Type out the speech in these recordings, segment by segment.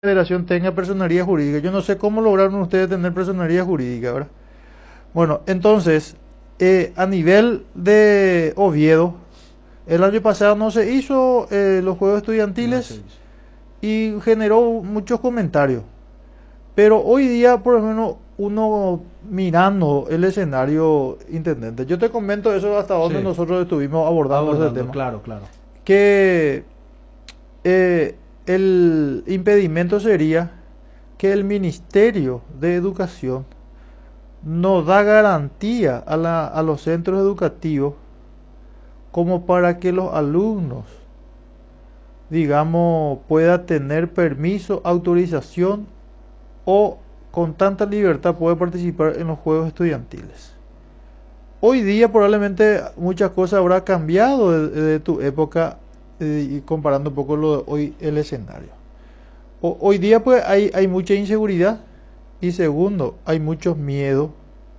federación tenga personería jurídica. Yo no sé cómo lograron ustedes tener personería jurídica, ¿verdad? Bueno, entonces, a nivel de Oviedo, el año pasado no se hizo los juegos No se estudiantiles hizo. y generó muchos comentarios. Pero hoy día, por lo menos, uno mirando el escenario, intendente, yo te comento eso hasta donde Sí, nosotros estuvimos abordando ese abordando, tema, claro, claro. que el impedimento sería que el Ministerio de Educación no da garantía a los centros educativos como para que los alumnos, digamos, puedan tener permiso, autorización o con tanta libertad puede participar en los juegos estudiantiles. Hoy día probablemente muchas cosas habrá cambiado de tu época y comparando un poco lo de hoy el escenario. Hoy día pues hay mucha inseguridad y segundo, hay mucho miedo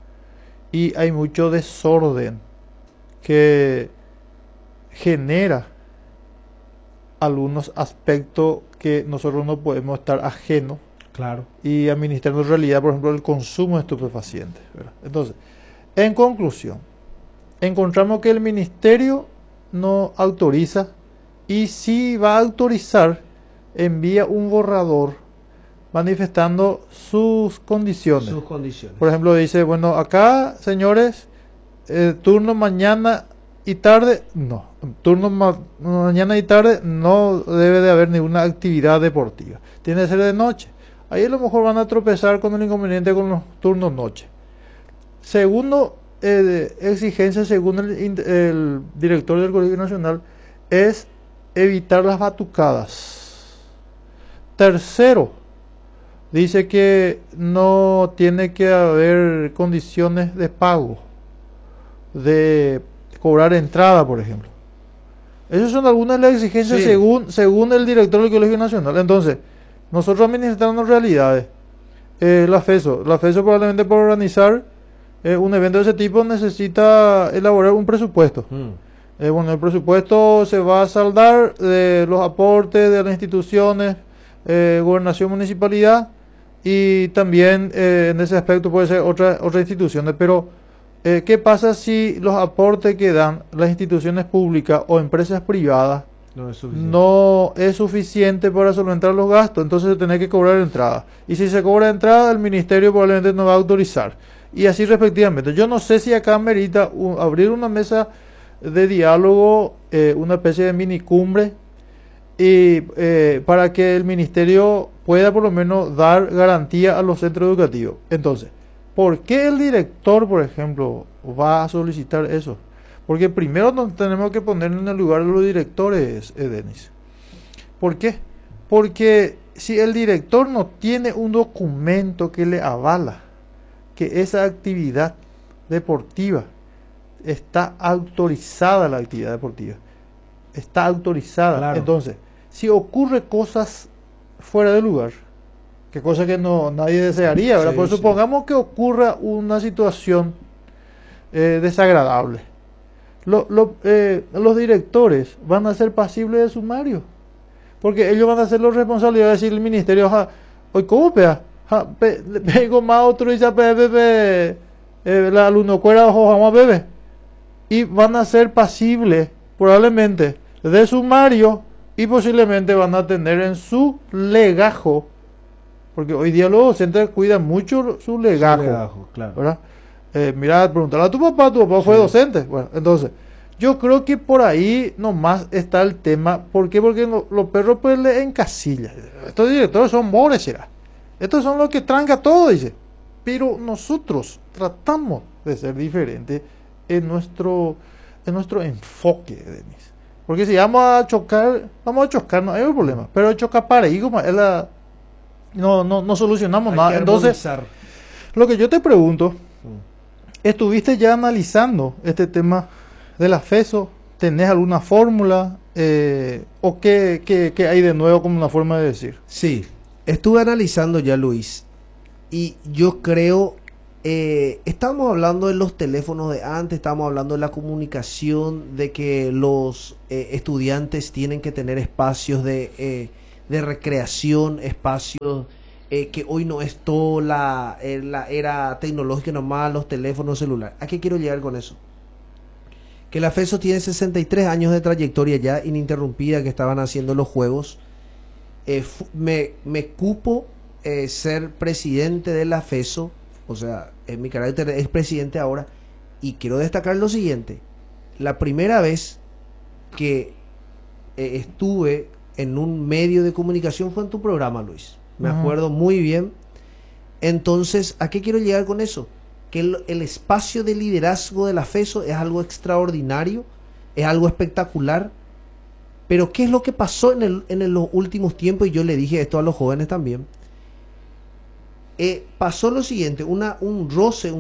y hay mucho desorden que genera algunos aspectos que nosotros no podemos estar ajenos Claro. y administrando en realidad, por ejemplo, el consumo de estupefacientes, ¿verdad? Entonces, en conclusión, encontramos que el ministerio no autoriza y si va a autorizar, envía un borrador manifestando sus condiciones. Sus condiciones. Por ejemplo, dice, bueno, acá, señores, turno mañana y tarde, no. Turno mañana y tarde no debe de haber ninguna actividad deportiva. Tiene que ser de noche. Ahí a lo mejor van a tropezar con el inconveniente con los turnos noche. Segundo, exigencia según el director del Colegio Nacional es evitar las batucadas. Tercero, dice que no tiene que haber condiciones de pago, de cobrar entrada, por ejemplo. Esas son algunas de las exigencias Sí. según el director del Colegio Nacional. Entonces, nosotros administramos realidades. La FESO probablemente por organizar un evento de ese tipo necesita elaborar un presupuesto. Bueno, el presupuesto se va a saldar de los aportes de las instituciones, gobernación, municipalidad y también en ese aspecto puede ser otras instituciones. Pero, ¿qué pasa si los aportes que dan las instituciones públicas o empresas privadas No es suficiente. no es suficiente para solventar los gastos? Entonces se tiene que cobrar entrada. Y si se cobra entrada, el ministerio probablemente no va a autorizar. Y así respectivamente. Yo no sé si acá merita abrir una mesa de diálogo, una especie de mini cumbre, y para que el ministerio pueda por lo menos dar garantía a los centros educativos. Entonces, ¿por qué el director, por ejemplo, va a solicitar eso? Porque primero nos tenemos que poner en el lugar de los directores, Denis. ¿Por qué? Porque si el director no tiene un documento que le avala que esa actividad deportiva está autorizada, la actividad deportiva está autorizada, Claro. entonces si ocurre cosas fuera de lugar, que cosa que nadie desearía, ¿verdad? Sí, Pues sí. supongamos que ocurra una situación desagradable, los directores van a ser pasibles de sumario, porque ellos van a ser los responsables de decir el ministerio, hoy cómo pea, pego más autoriza la alumno cuera ojo vamos a bebé, y van a ser pasibles probablemente de sumario y posiblemente van a tener en su legajo, porque hoy día los docentes cuidan mucho su legajo, Legajo, claro. ¿verdad? Mira, preguntarle a tu papá fue Sí. docente. Bueno, entonces, yo creo que por ahí nomás está el tema. ¿Por qué? Porque los perros pues le encasillan. Estos directores son mores, será. Estos son los que tranca todo, dice. Pero nosotros tratamos de ser diferentes en nuestro enfoque, Denis. Porque si vamos a chocar, no hay un problema. Pero chocar para ahí, como es no solucionamos Hay nada. que Entonces, armonizar. lo que yo te pregunto, Mm. ¿estuviste ya analizando este tema de la FESO? ¿Tenés alguna fórmula? ¿O qué hay de nuevo como una forma de decir? Sí, estuve analizando ya, Luis, y yo creo, estamos hablando de los teléfonos de antes, estamos hablando de la comunicación, de que los estudiantes tienen que tener espacios de recreación, espacios que hoy no es toda la era tecnológica nomás, los teléfonos celulares. ¿A qué quiero llegar con eso? Que la FESO tiene 63 años de trayectoria ya ininterrumpida que estaban haciendo los juegos. Me cupo ser presidente de la FESO, o sea, en mi carácter es presidente ahora, y quiero destacar lo siguiente. La primera vez que estuve en un medio de comunicación fue en tu programa, Luis. Me acuerdo muy bien. Entonces, ¿a qué quiero llegar con eso? Que el espacio de liderazgo de la FESO es algo extraordinario, es algo espectacular. Pero ¿qué es lo que pasó en los últimos tiempos? Y yo le dije esto a los jóvenes también. Pasó lo siguiente, un roce,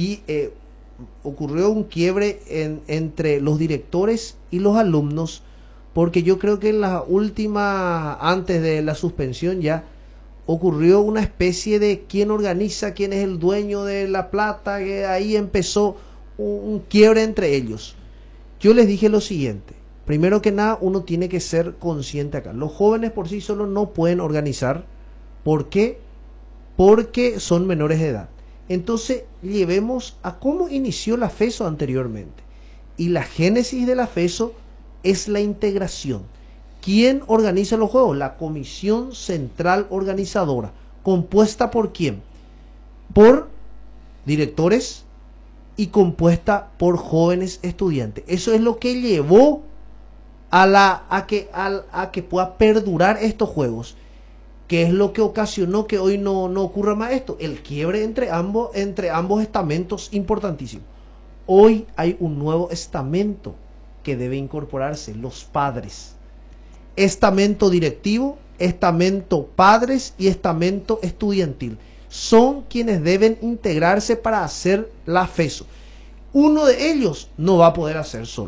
ocurrió un quiebre entre los directores y los alumnos, porque yo creo que en la última, antes de la suspensión ya, ocurrió una especie de quién organiza, quién es el dueño de la plata, que ahí empezó un quiebre entre ellos. Yo les dije lo siguiente, primero que nada uno tiene que ser consciente acá, los jóvenes por sí solos no pueden organizar. ¿Por qué? Porque son menores de edad. Entonces llevemos a cómo inició la FESO anteriormente, y la génesis de la FESO es la integración. ¿Quién organiza los juegos? La Comisión Central Organizadora. ¿Compuesta por quién? Por directores y compuesta por jóvenes estudiantes. Eso es lo que llevó a que pueda perdurar estos juegos. ¿Qué es lo que ocasionó que hoy no ocurra más esto? El quiebre entre ambos estamentos importantísimos. Hoy hay un nuevo estamento que debe incorporarse, los padres. Estamento directivo, estamento padres y estamento estudiantil. Son quienes deben integrarse para hacer la FESO. Uno de ellos no va a poder hacer solo.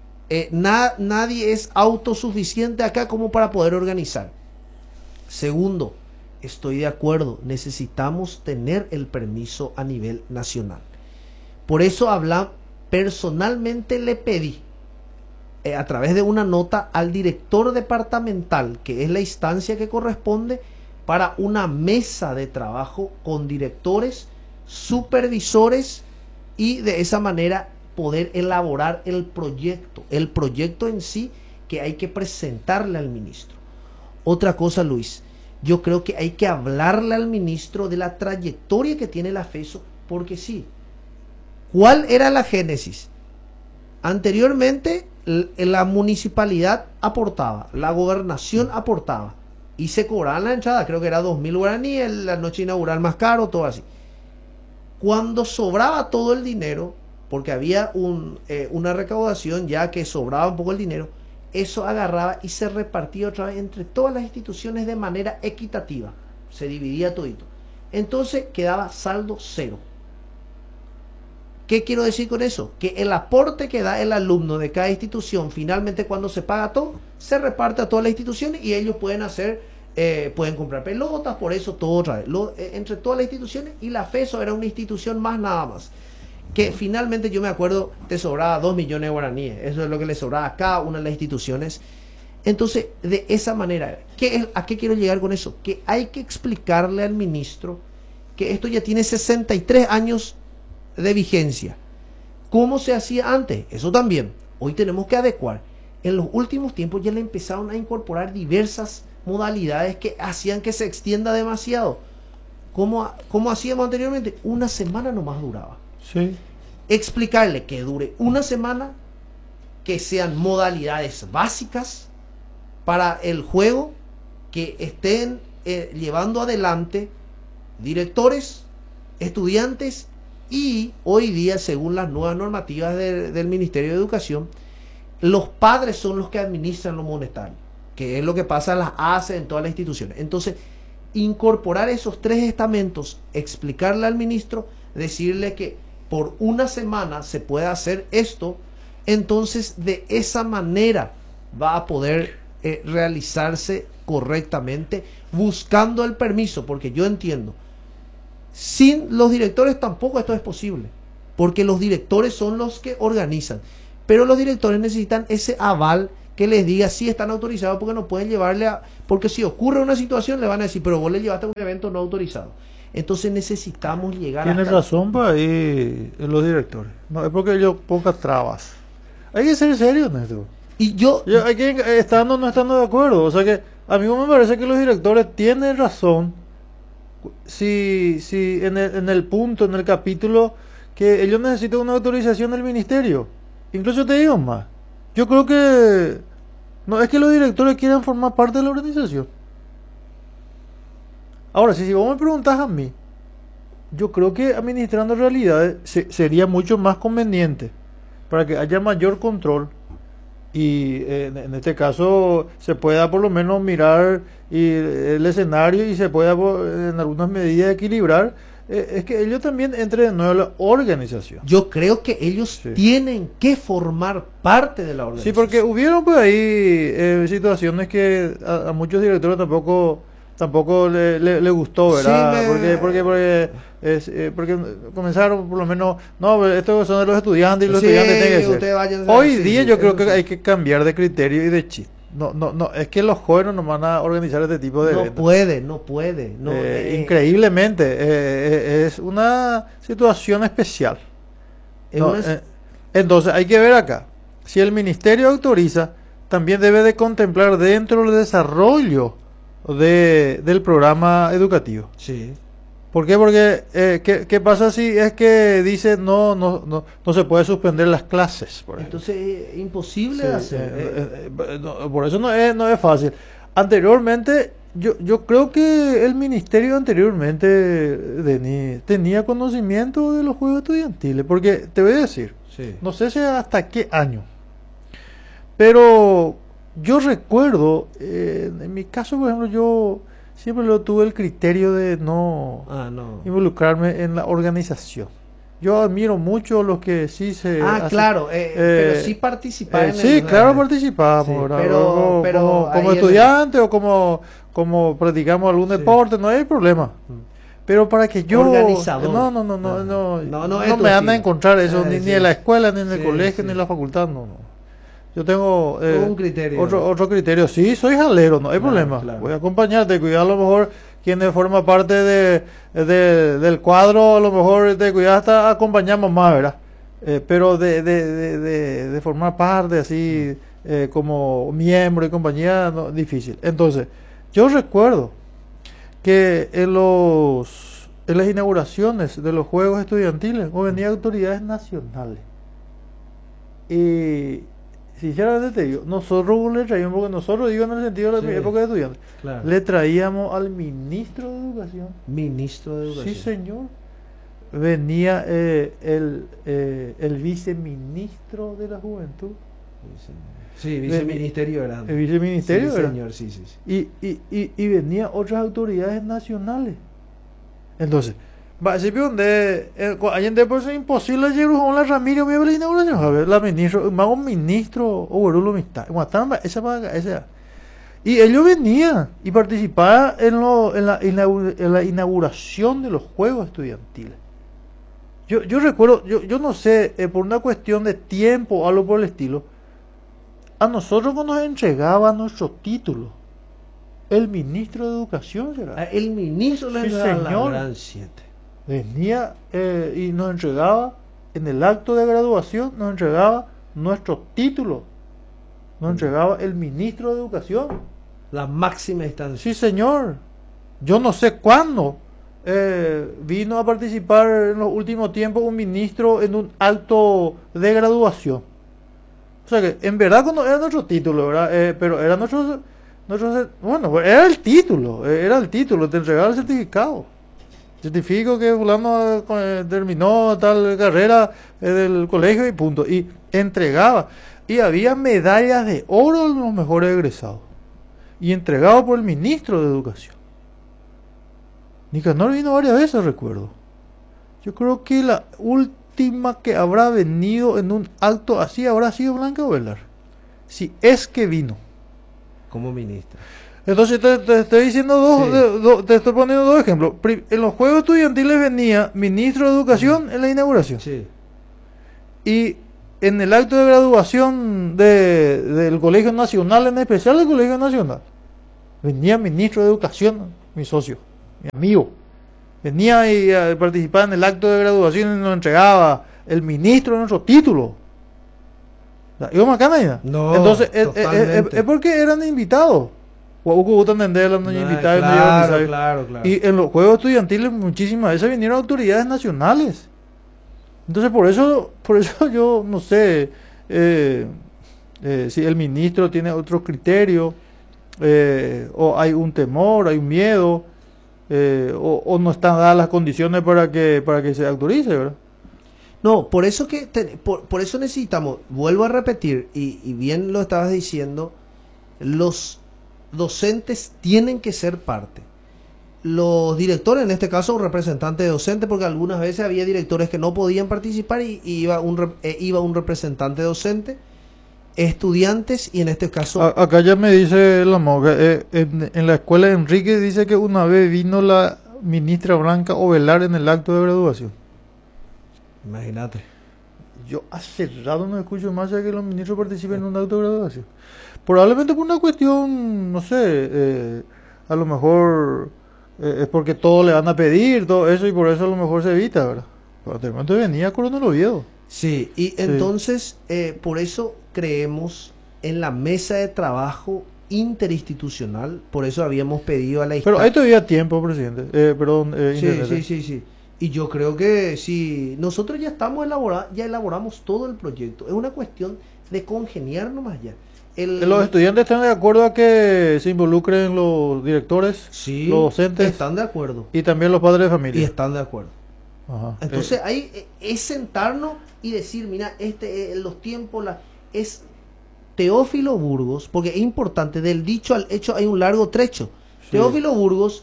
Nadie es autosuficiente acá como para poder organizar. Segundo, estoy de acuerdo, necesitamos tener el permiso a nivel nacional. Por eso personalmente le pedí a través de una nota al director departamental, que es la instancia que corresponde, para una mesa de trabajo con directores, supervisores, y de esa manera poder elaborar el proyecto en sí que hay que presentarle al ministro. Otra cosa, Luis, yo creo que hay que hablarle al ministro de la trayectoria que tiene la FESO, porque sí, ¿cuál era la génesis? Anteriormente la municipalidad aportaba, la gobernación aportaba y se cobraba la entrada, creo que era 2.000 guaraníes, la noche inaugural más caro, todo así. Cuando sobraba todo el dinero, porque había una recaudación ya que sobraba un poco el dinero, eso agarraba y se repartía otra vez entre todas las instituciones de manera equitativa, se dividía todito. Entonces quedaba saldo cero. ¿Qué quiero decir con eso? Que el aporte que da el alumno de cada institución, finalmente cuando se paga todo, se reparte a todas las instituciones y ellos pueden pueden comprar pelotas, por eso todo otra vez, entre todas las instituciones, y la FESO era una institución más nada más. Que finalmente yo me acuerdo te sobraba 2 millones de guaraníes, eso es lo que le sobraba a cada una de las instituciones. Entonces, de esa manera, ¿a qué quiero llegar con eso? Que hay que explicarle al ministro que esto ya tiene 63 años de vigencia. ¿Cómo se hacía antes? Eso también. Hoy tenemos que adecuar. En los últimos tiempos ya le empezaron a incorporar diversas modalidades que hacían que se extienda demasiado. ¿Cómo hacíamos anteriormente? Una semana nomás duraba. Sí. Explicarle que dure una semana, que sean modalidades básicas para el juego, que estén llevando adelante directores, estudiantes, y hoy día, según las nuevas normativas del Ministerio de Educación, los padres son los que administran lo monetario, que es lo que pasa en las ACE, en todas las instituciones. Entonces, incorporar esos tres estamentos, explicarle al ministro, decirle que por una semana se puede hacer esto, entonces de esa manera va a poder realizarse correctamente, buscando el permiso, porque yo entiendo, sin los directores tampoco esto es posible, porque los directores son los que organizan, pero los directores necesitan ese aval que les diga si están autorizados, porque no pueden llevarle a... Porque si ocurre una situación le van a decir, pero vos le llevaste a un evento no autorizado. Entonces necesitamos llegar Tienes razón para ahí los directores. No, es porque yo pocas trabas. Hay que ser serio, Néstor. Y yo Hay que estando o no estando de acuerdo. O sea que a mí me parece que los directores tienen razón si en el punto, en el capítulo, que ellos necesitan una autorización del ministerio. Incluso te digo más. Yo creo que no es que los directores quieran formar parte de la organización. Ahora, si vos me preguntás a mí, yo creo que administrando realidades sería mucho más conveniente para que haya mayor control y en este caso se pueda por lo menos mirar el escenario y se pueda en algunas medidas equilibrar, es que ellos también entren de nuevo a la organización. Yo creo que ellos tienen que formar parte de la organización. Sí, porque hubieron pues ahí situaciones que a muchos directores tampoco le gustó, ¿verdad? Sí, porque comenzaron por lo menos, no, estos son de los estudiantes y los Sí, estudiantes tienen que ser. vayan Hoy sí, día sí, yo creo eso que sí. hay que cambiar de criterio y de chip. No, es que los jóvenes no van a organizar este tipo de No eventos. puede. No, Increíblemente, es una situación especial. es No, una- entonces hay que ver acá, si el ministerio autoriza, también debe de contemplar dentro del desarrollo del programa educativo. sí. ¿Por qué? Porque ¿qué pasa si es que dice no se puede suspender las clases? Por ejemplo? Entonces es imposible Sí, de hacer. por eso no es fácil. Anteriormente, yo creo que el ministerio anteriormente, Denis, tenía conocimiento de los juegos estudiantiles, porque te voy a decir, Sí. no sé si hasta qué año, pero yo recuerdo, en mi caso, por ejemplo, yo siempre lo tuve el criterio de no No. involucrarme en la organización. Yo admiro mucho los que sí se hacen- Claro, pero sí participar en sí, el... claro, participamos, Sí, ¿verdad? pero como ahí en el- estudiante o como practicamos algún Sí. deporte, no hay problema. Pero para que yo Organizador. no es tu me anda a estilo. encontrar eso ni Sí. en la escuela, ni en el Sí, colegio, sí. ni en la facultad, no. Yo tengo Un criterio. otro criterio. Sí, soy jalero, no hay Claro, problema. claro. Voy a acompañarte, cuidar a lo mejor quienes forma parte del cuadro, a lo mejor te cuidar hasta acompañamos más, ¿verdad? Pero de formar parte así como miembro y compañía, no, difícil. Entonces, yo recuerdo que en las inauguraciones de los Juegos Estudiantiles venían autoridades nacionales. Y sinceramente te digo, nosotros le traíamos, porque nosotros digo en el sentido de Sí. mi época de estudiante, Claro. le traíamos al ministro de Educación. Ministro de Educación. Sí, señor. Venía el viceministro de la Juventud. Sí, viceministerio era. El viceministerio, Sí, ¿verdad? señor, sí. Y venía otras autoridades nacionales. Entonces, Allende por eso es imposible llegar a la Ramírez me la inauguración, a ver, la ministro, más un ministro o Guarulo Mista, esa. Y ellos venían y participaban en la inauguración de los Juegos Estudiantiles. Yo recuerdo, yo no sé, por una cuestión de tiempo o algo por el estilo, a nosotros cuando nos entregaba nuestro título, el ministro de Educación, ¿será? El ministro Sí, le da la señor. gran 7. Venía y nos entregaba en el acto de graduación, nos entregaba nuestro título, nos entregaba el ministro de Educación. La máxima instancia. Sí, señor. Yo no sé cuándo vino a participar en los últimos tiempos un ministro en un acto de graduación. O sea que en verdad cuando era nuestro título, ¿verdad? Pero era bueno, era el título, te entregaba el certificado. Certifico que fulano terminó tal carrera del colegio y punto. Y entregaba. Y había medallas de oro a los mejores egresados. Y entregado por el ministro de Educación. Nicanor vino varias veces, recuerdo. Yo creo que la última que habrá venido en un acto así habrá sido Blanca Ovelar. Si es que vino. Como ministro. Entonces te estoy diciendo te estoy poniendo dos ejemplos. En los Juegos Estudiantiles venía ministro de Educación en la inauguración. Sí. Y en el acto de graduación del Colegio Nacional, en especial del Colegio Nacional, venía ministro de Educación, mi socio, mi amigo. Venía y participaba en el acto de graduación y nos entregaba el ministro de nuestro título. ¿Íbamos acá, Naina? No, entonces, totalmente. es porque eran invitados. Claro, claro, claro. Y en los juegos estudiantiles muchísimas veces vinieron autoridades nacionales. Entonces por eso yo no sé si el ministro tiene otro criterio, o hay un temor, hay un miedo, o no están dadas las condiciones para que se autorice, ¿verdad? No, por eso por eso necesitamos, vuelvo a repetir, y bien lo estabas diciendo, los docentes tienen que ser parte. Los directores, en este caso un representante de docente, porque algunas veces había directores que no podían participar y iba un representante docente, estudiantes y en este caso... Acá ya me dice la monja, en la escuela de Enrique dice que una vez vino la ministra Blanca Ovelar en el acto de graduación. Imagínate. Yo hace rato no escucho más ya que los ministros participen en un acto de graduación. Probablemente por una cuestión, no sé, a lo mejor es porque todo le van a pedir, todo eso, y por eso a lo mejor se evita, ¿verdad? Pero de repente venía Coronel Oviedo. Sí, y entonces por eso creemos en la mesa de trabajo interinstitucional, por eso habíamos pedido a la Pero hay todavía tiempo, presidente. Perdón, sí. Y yo creo que si nosotros ya ya elaboramos todo el proyecto, es una cuestión de congeniar nomás ya. Los estudiantes están de acuerdo a que se involucren los directores, sí, los docentes. Están de acuerdo. Y también los padres de familia. Y están de acuerdo. Ajá. Entonces ahí es sentarnos y decir, mira, los tiempos, es Teófilo Burgos, porque es importante, del dicho al hecho hay un largo trecho. Sí. Teófilo Burgos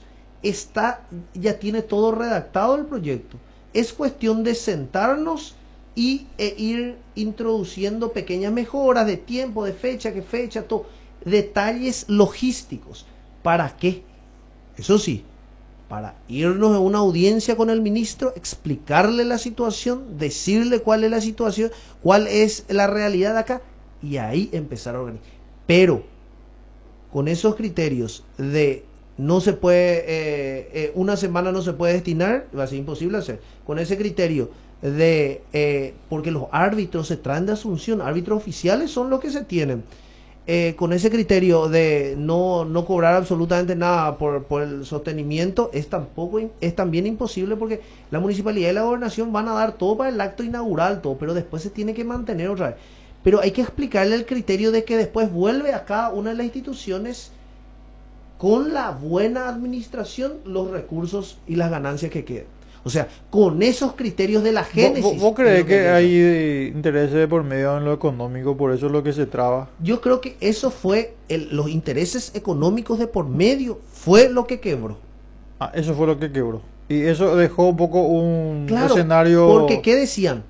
ya tiene todo redactado el proyecto. Es cuestión de sentarnos y ir introduciendo pequeñas mejoras de tiempo, de fecha, todo, detalles logísticos. ¿Para qué? Eso sí, para irnos a una audiencia con el ministro, explicarle la situación, decirle cuál es la situación, cuál es la realidad acá, y ahí empezar a organizar. Pero con esos criterios de no se puede, una semana no se puede destinar, va a ser imposible hacer. Con ese criterio de, porque los árbitros se traen de Asunción, árbitros oficiales son los que se tienen. Con ese criterio de no cobrar absolutamente nada por el sostenimiento, es también imposible, porque la municipalidad y la gobernación van a dar todo para el acto inaugural, todo, pero después se tiene que mantener otra vez. Pero hay que explicarle el criterio de que después vuelve a cada una de las instituciones con la buena administración los recursos y las ganancias que quedan. O sea, con esos criterios de la génesis. ¿Vos crees que hay intereses por medio en lo económico, por eso es lo que se traba? Yo creo que eso fue, los intereses económicos de por medio fue lo que quebró. Eso fue lo que quebró. Y eso dejó un poco un escenario... Porque, ¿qué decían?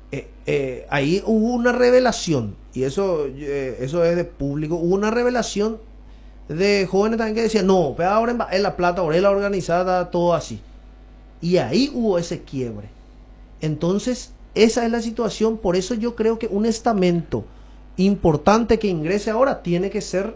Ahí hubo una revelación, y eso es de público, hubo una revelación de jóvenes también que decían, no, pero ahora en La Plata, ahora es la organizada, todo así. Y ahí hubo ese quiebre. Entonces, esa es la situación. Por eso yo creo que un estamento importante que ingrese ahora tiene que ser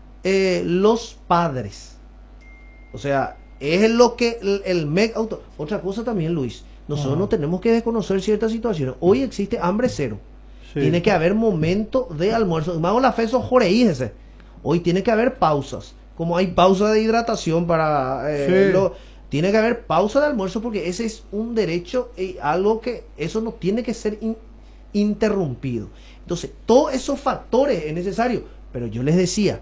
los padres. O sea, es lo que el MEC auto. Otra cosa también, Luis, nosotros no tenemos que desconocer ciertas situaciones. Hoy existe hambre cero. Sí. Tiene que haber momento de almuerzo. Mago la fe son joreíjese. Hoy tiene que haber pausas. Como hay pausa de hidratación para... tiene que haber pausa de almuerzo, porque ese es un derecho y algo que eso no tiene que ser interrumpido. Entonces, todos esos factores es necesario. Pero yo les decía,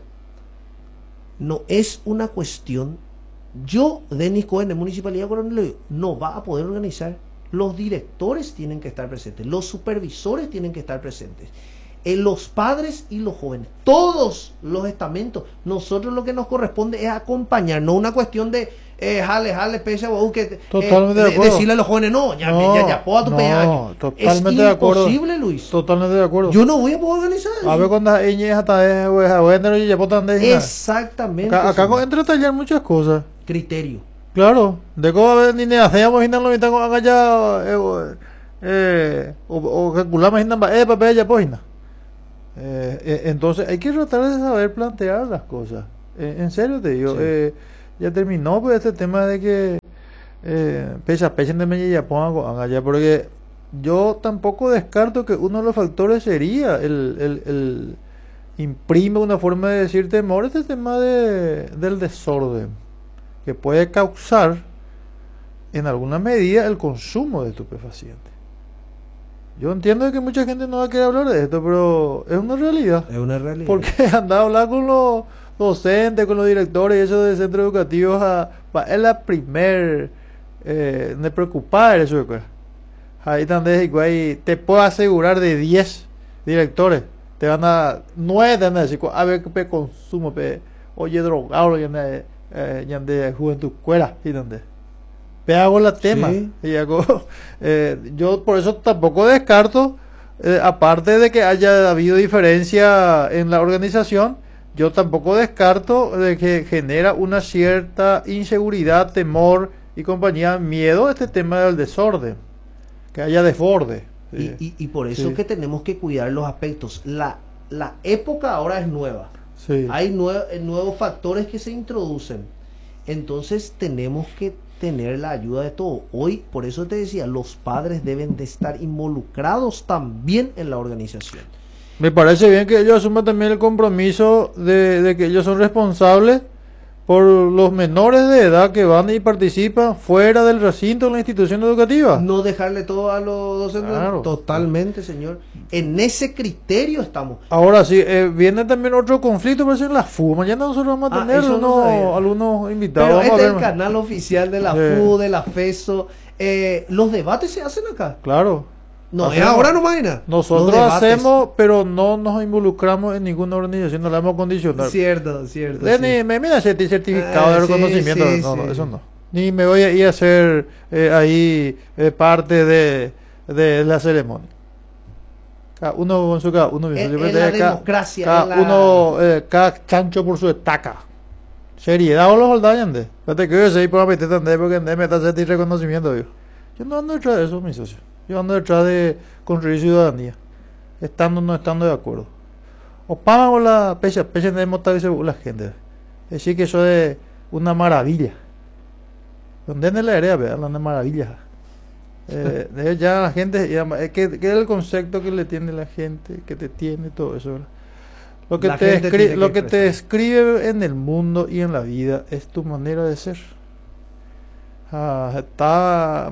no es una cuestión. Yo, Denis Cohen, de Municipalidad de Coronel, no va a poder organizar. Los directores tienen que estar presentes, los supervisores tienen que estar presentes, los padres y los jóvenes, todos los estamentos. Nosotros lo que nos corresponde es acompañar, no una cuestión de jale, pecha, que decirle a los jóvenes, ya puedo tu peaje. Totalmente de acuerdo. Es imposible, Luis. Totalmente de acuerdo. Yo no voy a poder organizar eso. A ver cuando exactamente. Acá entra a tallar muchas cosas. Criterio. Claro, de cómo ni hacíamos y no lo invitamos allá o calculamos papel ya página. Entonces hay que tratar de saber plantear las cosas. En serio te digo, Sí. ya terminó pues este tema de que pesa de me ya ponga allá, porque yo tampoco descarto que uno de los factores sería el imprime una forma de decir temor, este tema del desorden que puede causar en alguna medida el consumo de estupefacientes. Yo entiendo que mucha gente no va a querer hablar de esto, pero es una realidad. Es una realidad. Porque anda a hablar con los docentes, con los directores y eso de centros educativos, es la primer de preocupar eso. Ahí también te puedo asegurar de 10 directores, te van a 9 te van a decir, a ver qué consumo, oye drogado, ya de juventud escuela, y donde hago la tema. Sí. Y hago, yo por eso tampoco descarto, aparte de que haya habido diferencia en la organización, yo tampoco descarto de que genera una cierta inseguridad, temor y compañía, miedo a este tema del desorden, que haya desborde. Y por eso es que tenemos que cuidar los aspectos. La época ahora es nueva. Sí. Hay nuevos factores que se introducen. Entonces tenemos que tener la ayuda de todo. Hoy, por eso te decía, los padres deben de estar involucrados también en la organización. Me parece bien que ellos asuman también el compromiso de que ellos son responsables por los menores de edad que van y participan fuera del recinto de la institución educativa. No dejarle todo a los docentes. Claro. Totalmente, señor. En ese criterio estamos. Ahora sí, viene también otro conflicto, parece en la FU. Mañana nosotros vamos a tener eso no sabía. algunos invitados. Pero Vamos este a es ver. el canal oficial de la Sí. FU, de la FESO. Los debates se hacen acá. Claro. No, es Hacemos. ahora nomás, Ina. Nosotros Los debates. hacemos, pero no nos involucramos en ninguna organización, no la vamos a condicionar. Cierto. Sí. Mira, certificado de Sí, reconocimiento. sí, No, sí. eso no. Ni me voy a ir a hacer ahí parte de la ceremonia. Cada uno con su cada uno. En la democracia. Cada chancho por su estaca. Seriedad o los soldados, fíjate que yo soy por meter porque me está haciendo reconocimiento. Yo no ando detrás de eso, mi socio. Yo ando detrás de construir ciudadanía, estando o no estando de acuerdo. O pagan con la pecha de montar la gente. Es decir, que eso es una maravilla. Donde en la área, vean, una maravilla. Ya la gente, que es el concepto que le tiene la gente, que te tiene todo eso, ¿verdad? Lo que, lo que te describe en el mundo y en la vida es tu manera de ser. Está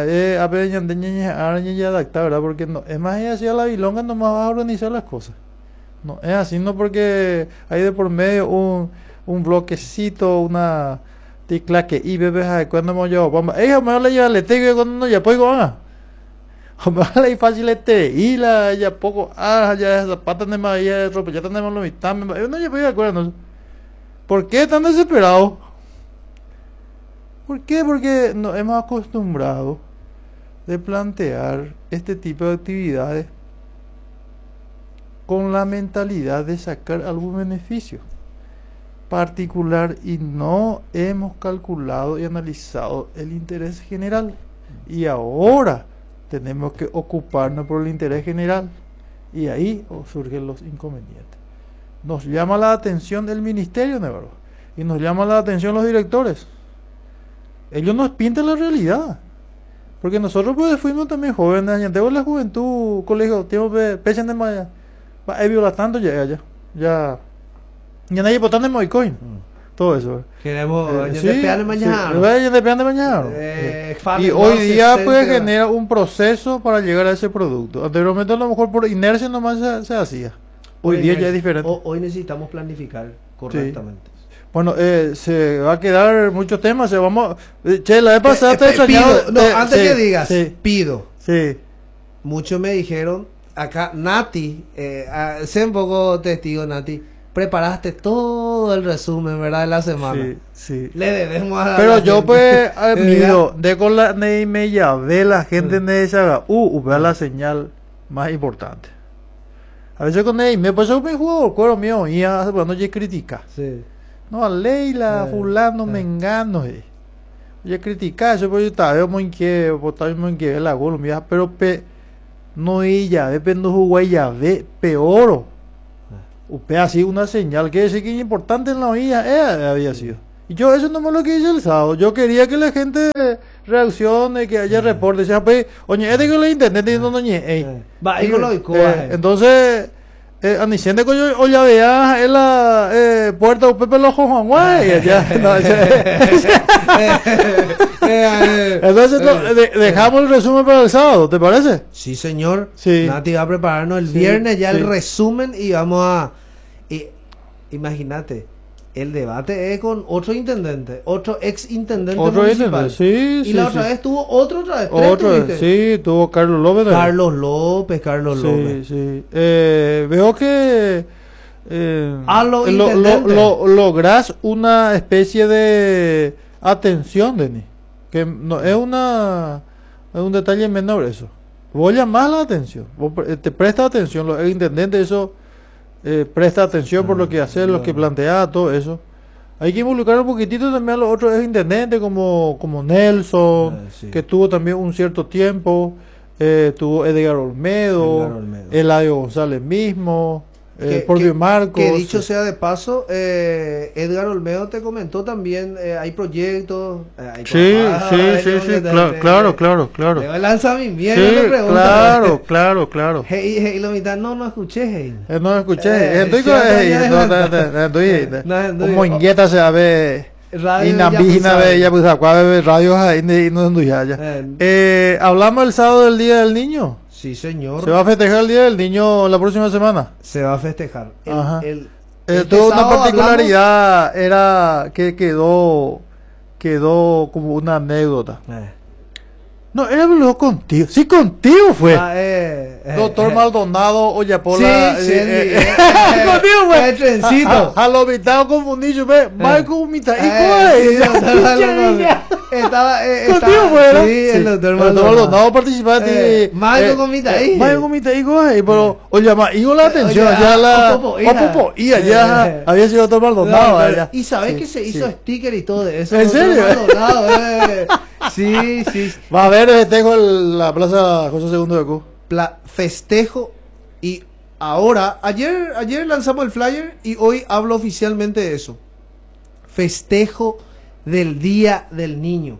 adaptar, ¿verdad? Porque no es más así a la bilonga, nomás vas a organizar las cosas. No es así, no porque hay de por medio un bloquecito, una ticla que y bebés cuando hemos llevado bomba. Me le lleva le tengo cuando no ya puedo me le fácil y la ya poco ya zapatos de más ya ropa ya tenemos lo mitad no ya puedo acuerdo. ¿Por qué tan desesperado? ¿Por qué? Porque nos hemos acostumbrado de plantear este tipo de actividades con la mentalidad de sacar algún beneficio particular y no hemos calculado y analizado el interés general. Y ahora tenemos que ocuparnos por el interés general y ahí surgen los inconvenientes. Nos llama la atención el ministerio, Navarro, y nos llama la atención los directores. Ellos nos pintan la realidad, porque nosotros pues fuimos también jóvenes, ya tengo la juventud, colegio, tiempo pechen de maya, hay viola tanto ya nadie potando en Moicoin, todo eso. Queremos Sí, mañana. Y hoy día pues genera un proceso para llegar a ese producto. Anteriormente a lo mejor por inercia nomás se hacía. Hoy día ya es diferente. Hoy necesitamos planificar correctamente. Sí. Bueno, se va a quedar muchos temas. Vamos, la vez pasada te pido, no, antes sí, que digas, sí, pido. Sí. Muchos me dijeron, acá Nati, sé un poco testigo, Nati, preparaste todo el resumen, ¿verdad? De la semana. Sí, sí. Le debemos a pero yo pues admiro de con la me de la gente de esa vea la señal más importante. A veces con me pues yo me juego cuero mío y bueno, yo critica. Sí. No, a Leila, fulano, mengano. Ya criticar eso, porque yo estaba muy inquieto, estaba muy inquieto la Colombia, pero no ella, depende de ya ve peor. Usted así una señal que decir que es importante en la vida, había sido. Y yo eso no me lo quise el sábado. Yo quería que la gente reaccione, que haya reportes. Decía, pues, oye, este que le internet y no oye, va, ahí con lo de entonces, anicende que yo ya vea en la puerta de Pepe los Juan Guay. Entonces, dejamos el resumen para el sábado, ¿te parece? Sí, señor. Sí. Nati va a prepararnos el viernes ya el resumen y vamos a... imagínate, el debate es con otro intendente, otro ex intendente municipal. Sí, y la otra vez tuvo otra vez. Sí, tuvo Carlos López. Carlos López. Sí. Veo que logras una especie de atención, Denis. Que no es un detalle menor eso. Vos llamás la atención, vos te presta atención, el intendente eso presta atención por lo que hace, lo que plantea, todo eso. Hay que involucrar un poquitito también a los otros intendentes como Nelson, sí. que tuvo también un cierto tiempo, tuvo Edgar Olmedo, Eladio González mismo, el propio Marcos. Que dicho sea de paso, Edgar Olmedo te comentó también, hay proyectos. Sí, claro. Le lanza mi miedo, sí, le pregunta. Claro. Hey, lo mitad, no escuché, hey. No escuché, estoy como inquieta se ve. Inambígena de ella, pues acuérdate radios ahí no hablamos el sábado del Día del Niño. Sí, señor. ¿Se va a festejar el Día del Niño la próxima semana? Se va a festejar. Tuvo una particularidad, era que quedó como una anécdota. No, era luego contigo. Sí, contigo fue. Doctor Maldonado Oyapola. Sí, contigo fue. El trencito. A lo mitad confundí, yo Marco mitad. Estaba contigo fuera. Sí, el doctor Maldonado participaba. Marco con mitad. Marco mitad, pero oye, hizo la atención. Ya la. Ya había sido doctor Maldonado. Y sabes que se hizo sticker y todo de eso. ¿En serio? Sí. Va a haber festejo en la Plaza José II de Q. Festejo. Y ahora, ayer lanzamos el flyer y hoy hablo oficialmente de eso. Festejo del Día del Niño.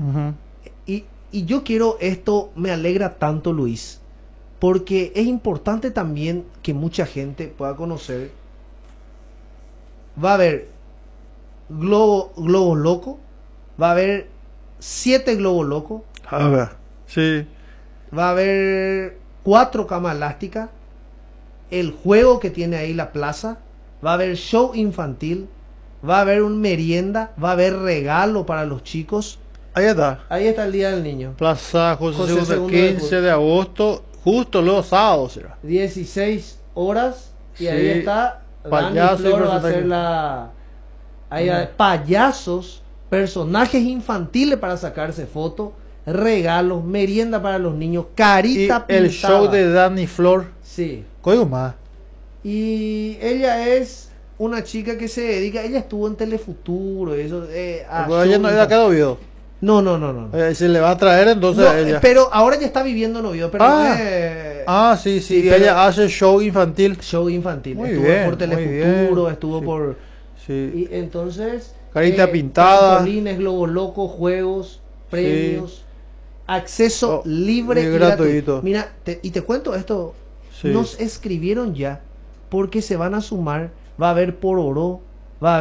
Y yo quiero esto, me alegra tanto, Luis, porque es importante también que mucha gente pueda conocer. Va a haber globos locos, va a haber 7 globos locos. A ver, sí. Va a haber 4 camas elásticas, el juego que tiene ahí la plaza, va a haber show infantil, va a haber un merienda, va a haber regalo para los chicos. Ahí está el Día del Niño. Plaza José II, 15 de agosto, justo los sábados será. 16 horas y ahí está Payaso Dani Flor va a hacer hay payasos, personajes infantiles para sacarse fotos, regalos, merienda para los niños, carita y el pintada. show de Dani Flor. Sí. Código más. Y ella es una chica que se dedica, ella estuvo en Telefuturo, eso. Ella no era acá de Oviedo. No. Se le va a traer entonces a ella. Pero ahora ya está viviendo en Oviedo. Pero sí. Ella hace show infantil. Show infantil. Muy estuvo bien, por Telefuturo, estuvo sí. por. Sí. Y entonces. Carita pintada. Trampolines, globos locos, juegos, premios. Acceso libre y gratuito. Mira, te cuento esto. Sí. Nos escribieron ya porque se van a sumar. Va a haber pororó, va a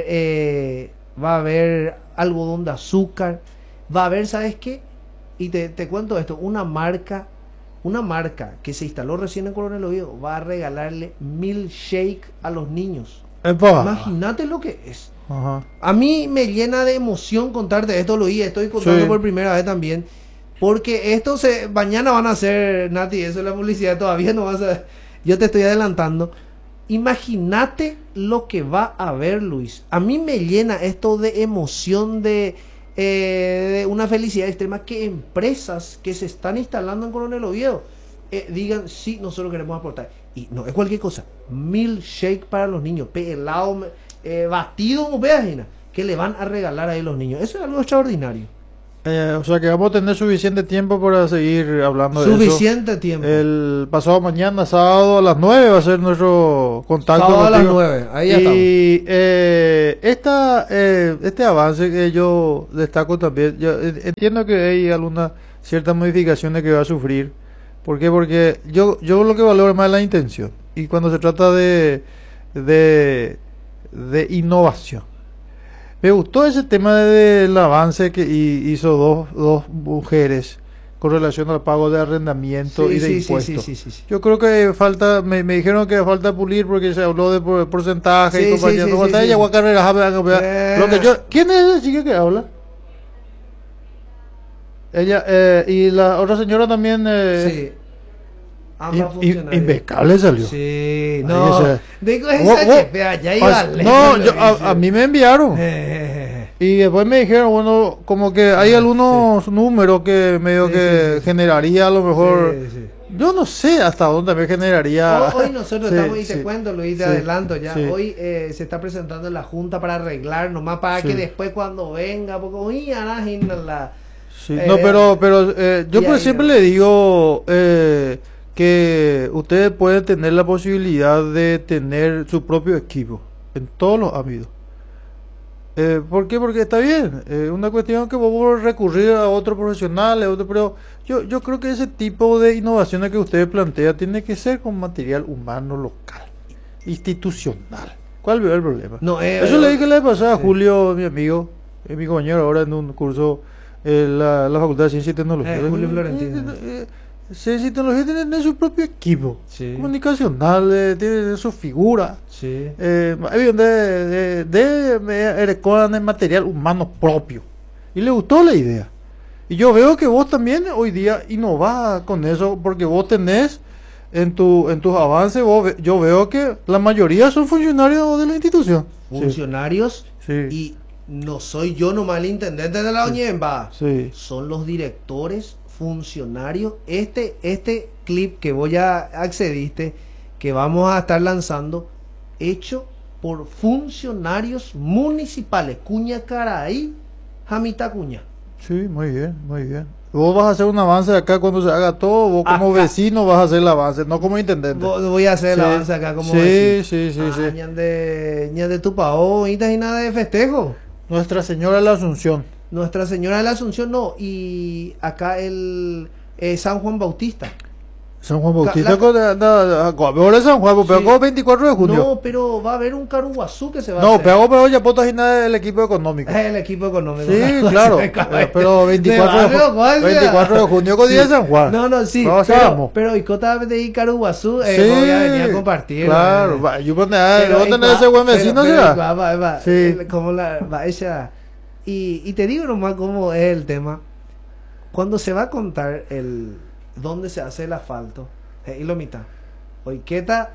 haber algodón de azúcar, va a haber, ¿sabes qué? Y te cuento esto, una marca que se instaló recién en Coronel Oviedo va a regalarle milkshake a los niños. Imagínate lo que es. Ajá. A mí me llena de emoción contarte esto, Luis, estoy contando por primera vez también, porque mañana van a hacer, Nati, eso es la publicidad, todavía no vas a, yo te estoy adelantando. Imagínate lo que va a haber, Luis. A mí me llena esto de emoción, de una felicidad extrema, que empresas que se están instalando en Coronel Oviedo digan, sí, nosotros queremos aportar. Y no es cualquier cosa, milkshake para los niños, pelado, batido, que le van a regalar a los niños. Eso es algo extraordinario. O sea que vamos a tener suficiente tiempo para seguir hablando de eso. Suficiente tiempo. El pasado mañana, sábado a las 9 va a ser nuestro contacto Sábado a las contigo. 9, ahí ya estamos. Y este avance que yo destaco también, yo entiendo que hay algunas ciertas modificaciones que va a sufrir. ¿Por qué? Porque yo lo que valoro más es la intención. Y cuando se trata de innovación. Me gustó ese tema del avance que hizo dos mujeres con relación al pago de arrendamiento y de impuestos. Sí. Yo creo que falta, me dijeron que falta pulir porque se habló de porcentaje y compañía. Lo que yo, ¿quién es esa chica que habla? Ella, y la otra señora también. Sí. Ambas funcionarias. Impecable salió. Sí, Ahí no. esa- Digo, esa chefe, allá iba No, lejos, a mí me enviaron. Eh, Y después me dijeron, bueno, como que hay algunos números que medio Sí, que sí. generaría a lo mejor. sí. Yo no sé hasta dónde me generaría. Hoy nosotros Sí, estamos, y te sí, cuento, Luis, te sí, adelanto ya. sí. Hoy se está presentando en la Junta para arreglar, nomás para Sí. que después cuando venga, porque hoy la. Sí, no, pero yo y pues ahí, siempre ¿no? le digo que ustedes pueden tener la posibilidad de tener su propio equipo en todos los ámbitos. ¿Por qué? Porque está bien. Una cuestión que vos podés recurrir a otros profesionales, pero yo creo que ese tipo de innovaciones que ustedes plantean tiene que ser con material humano local, institucional. ¿Cuál es el problema? No, Eso le dije la vez pasada a sí. Julio, mi amigo, mi compañero ahora en un curso en la Facultad de Ciencia y Tecnología. Julio Florentino. Ciencia y Tecnología tiene su propio equipo Sí. comunicacional, tiene su figura. Sí. De material humano propio. Y le gustó la idea. Y yo veo que vos también hoy día innovás con eso, porque vos tenés en tus avances, yo veo que la mayoría son funcionarios de la institución. Funcionarios, Sí. y no soy yo nomás el intendente de la Oñemba. Sí. Son los directores, funcionarios. Este clip que vos ya accediste, que vamos a estar lanzando, hecho por funcionarios municipales. Cuña Caraí, Jamita Cuña. Sí, muy bien, muy bien. Vos vas a hacer un avance acá cuando se haga todo, vos como Acá. vecino vas a hacer el avance, no como intendente. Voy a hacer el Sí. avance acá como Sí, vecino. sí, sí. Ñande tu pao, y nada de festejo. Nuestra Señora de la Asunción. Nuestra Señora de la Asunción, no. Y acá el San Juan Bautista. San Juan Bautista, la- San Juan, pero Sí. como 24 de junio. No, pero va a haber un Caruguazú que se va a No, hacer. pero ya puedo imaginar el equipo económico. El equipo económico. Sí, claro. Pero 24 de junio con día de San Juan. No, sí. Vamos, Pero, vamos. pero Icota de Icaruguazú, Sí, voy a venir a compartir. claro, va, yo voy a Pero tener igual- ese buen vecino, pero ¿será? igual va, Sí. como va ella. Y te digo nomás cómo es el tema. Cuando se va a contar el dónde se hace el asfalto, y lo mitad. Oiqueta.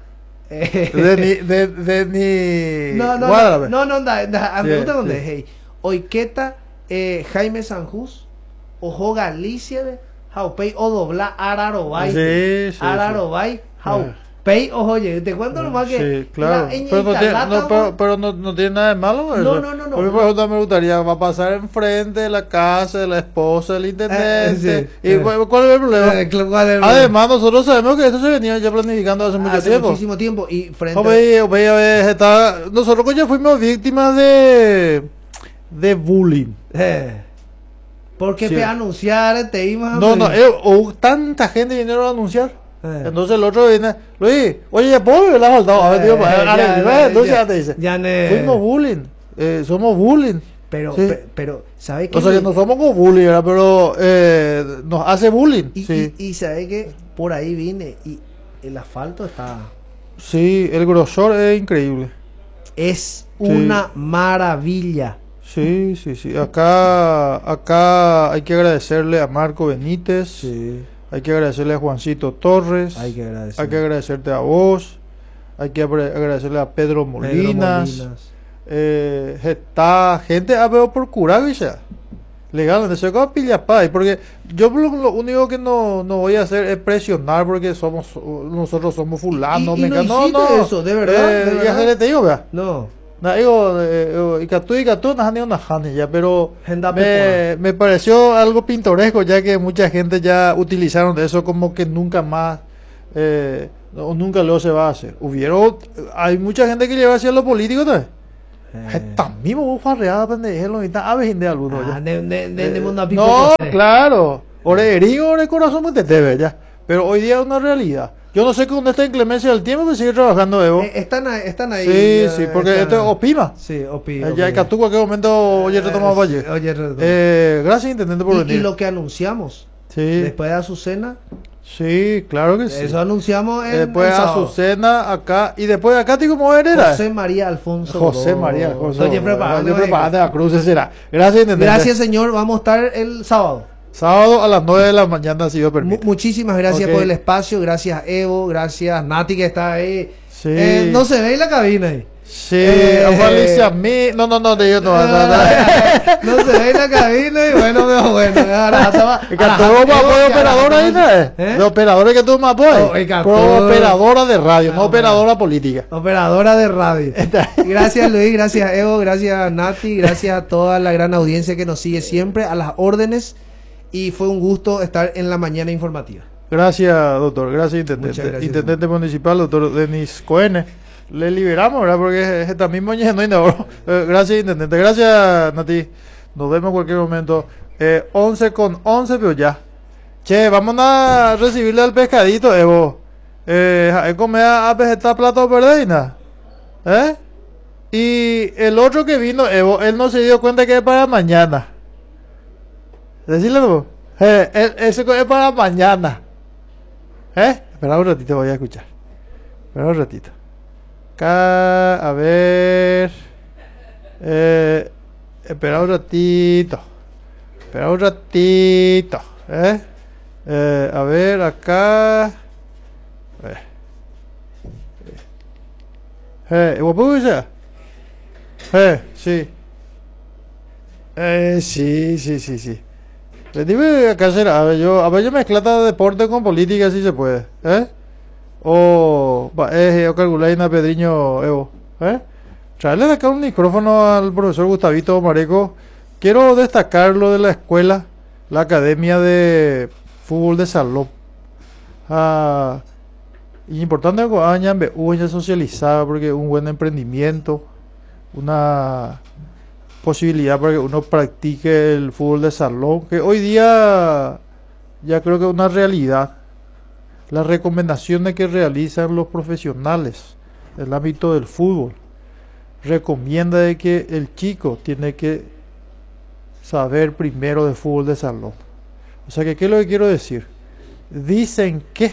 De ni Guádrabe. No, me gusta donde sí. hey. Oiqueta, Jaime Sanjus, Ojo Galicia, Jaupey o dobla Ararobay. Sí, sí, Ararobay, Jaupey, ojo, oye, te cuento nomás que. Sí, claro. la- en Pero no tiene, Italata, pero no tiene nada de malo eso. No. A mí, por ejemplo, me gustaría, va a pasar enfrente de la casa de la esposa del intendente. sí. ¿Y cuál es el problema? ¿cuál es el- Además, nosotros sabemos que esto se venía ya planificando hace mucho hace tiempo. muchísimo tiempo. Y frente Nosotros ya fuimos víctimas de bullying. porque Sí. te anunciar, te íbamos a No, pedir. tanta gente vinieron a anunciar. Entonces el otro viene, Luis, oye, ya puedo ver la faltado. A ver, tío, entonces ya te dice. Fuimos bullying, somos bullying. Pero, Sí. pero, ¿sabes qué? O sea que no somos como bullying, ¿verdad? Pero nos hace bullying. Y, Sí, y ¿sabes que por ahí vine y el asfalto sí, el grosor es increíble. es una maravilla. Sí. Acá hay que agradecerle a Marco Benítez, hay que agradecerle a Juancito Torres, Hay que agradecer. hay que agradecerte a vos, hay que agradecerle a Pedro Molinas. Está gente a ver por curar, ¿viste? Legal, no se va pilla pay, porque yo lo único que no voy a hacer es presionar porque nosotros somos fulano, Y no no, hiciste eso, de verdad, de ya verdad. te digo, vea. No. No, digo, y Catú, no han ido una Hani ya, pero Henda me pareció algo pintoresco, ya que mucha gente ya utilizaron de eso como que nunca más, o nunca luego se va a hacer. Hay mucha gente que lleva hacia lo político también. También me voy a farrear, pendejo, y está a veces de algunos ya. No, claro. Ore herido, ore corazón, muy te ya. Pero hoy día es una realidad. Yo no sé con esta inclemencia del tiempo que sigue trabajando Evo. Están ahí. Sí, sí, porque esto es OPIMA. Sí, OPIMA. Ya en Catú, cualquier momento, oye, retomamos Valle. Gracias, intendente, por venir. Y lo que anunciamos, sí. Después de Azucena. Sí, claro que sí. Eso anunciamos en después de Azucena, acá. Y después de acá, digo, ¿cómo era? José María Alfonso. José María Alfonso. Oye, prepárate, la cruz será. Gracias, intendente. Gracias, señor. Vamos a estar el sábado. Sábado a las 9 de la mañana, si Dios permite. Muchísimas gracias por el espacio. Gracias, Evo. Gracias, Nati, que está ahí. Sí. No se ve en la cabina ahí. Sí, Alicia, a mí. No, de ellos no. No se ve en la cabina y bueno. ¿Tuvo más apoyo operadora ahí, no? De operadores que tuvo más apoyo. Operadora de radio, no operadora política. Operadora de radio. Gracias, Luis. Gracias, Evo. Gracias, Nati. Gracias a toda la gran audiencia que nos sigue siempre a las órdenes. Y fue un gusto estar en la mañana informativa. Gracias, doctor. Gracias, intendente. Gracias, intendente municipal, doctor Denis Cohen. Le liberamos, ¿verdad? Porque es también moñendo. Gracias, intendente. Gracias, Nati. Nos vemos en cualquier momento. 11:11, pero ya. Che, vamos a recibirle al pescadito, Evo. Come a vegetar plato verdeina. Y el otro que vino, Evo, él no se dio cuenta que es para mañana. Decirle, Evo. Ese es para mañana. Espera un ratito, voy a escuchar. Espera un ratito. Acá, a ver. Espera un ratito. A ver, acá. ¿Vos puedes usar? Sí. Sí. Dime acá será. A ver, yo mezclata deporte con política si se puede. Yo calculé una Pedriño Evo. Traerle acá un micrófono al profesor Gustavito Mareco. Quiero destacar lo de la escuela, la academia de fútbol de salón. Importante que hayan socializada porque es un buen emprendimiento, una posibilidad para que uno practique el fútbol de salón, que hoy día ya creo que es una realidad. Las recomendaciones que realizan los profesionales en el ámbito del fútbol recomienda de que el chico tiene que saber primero de fútbol de salón. O sea que, ¿qué es lo que quiero decir? Dicen que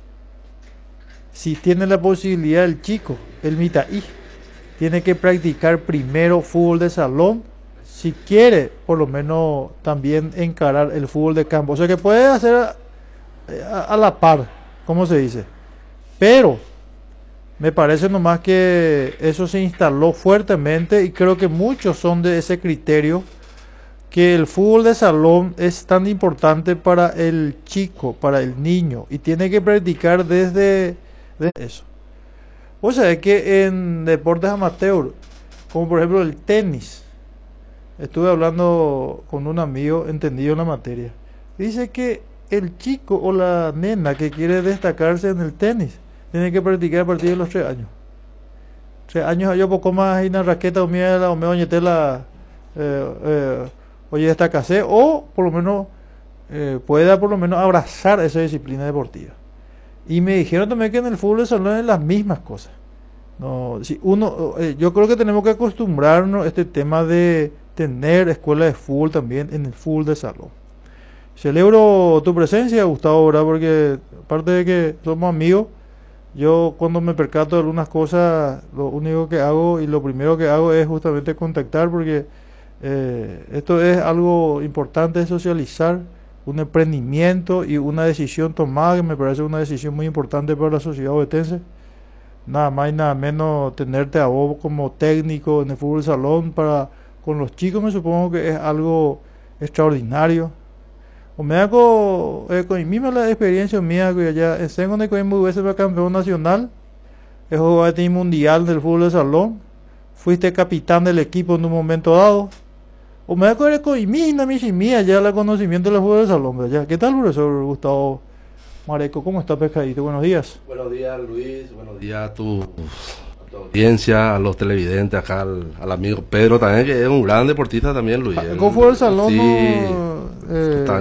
si tiene la posibilidad el chico, el mitaí, tiene que practicar primero fútbol de salón si quiere por lo menos también encarar el fútbol de campo. O sea que puede hacer a la par, ¿cómo se dice? Pero me parece nomás que eso se instaló fuertemente y creo que muchos son de ese criterio, que el fútbol de salón es tan importante para el chico, para el niño, y tiene que practicar desde eso. O sea, es que en deportes amateur, como por ejemplo el tenis, estuve hablando con un amigo entendido en la materia, dice que el chico o la nena que quiere destacarse en el tenis tiene que practicar a partir de los 3 años. 3 años yo poco más y una raqueta o mierda o me oñetela oye destacarse o por lo menos pueda por lo menos abrazar esa disciplina deportiva. Y me dijeron también que en el fútbol de salón es las mismas cosas. No, si uno, yo creo que tenemos que acostumbrarnos a este tema de tener escuela de fútbol también en el fútbol de salón. Celebro tu presencia, Gustavo, ¿verdad? Porque aparte de que somos amigos, yo cuando me percato de algunas cosas, lo único que hago y lo primero que hago es justamente contactar, porque esto es algo importante de socializar, un emprendimiento y una decisión tomada que me parece una decisión muy importante para la sociedad ovetense. Nada más y nada menos tenerte a vos como técnico en el fútbol salón para con los chicos, me supongo que es algo extraordinario. O me hago con misma la experiencia mía que allá en Sengon de muy veces para campeón nacional, he jugado este mundial del fútbol de salón, fuiste capitán del equipo en un momento dado. O me acuerdo con mía ya el conocimiento de los juegos de salón, ya. ¿Qué tal, profesor Gustavo Mareco? ¿Cómo está, pescadito? Buenos días. Buenos días, Luis. Buenos días a tu audiencia, a los televidentes, acá al amigo Pedro también, que es un gran deportista también, Luis. Con fútbol de salón, sí, no,